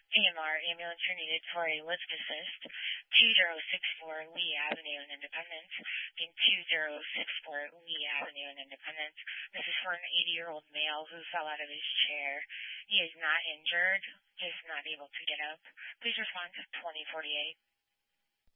AMR ambulance are needed for a lift assist. 2064 Lee Avenue in Independence and 2064 Lee Avenue in Independence. This is for an 80-year-old male who fell out of his chair. He is not injured, just not able to get up. Please respond to 2048.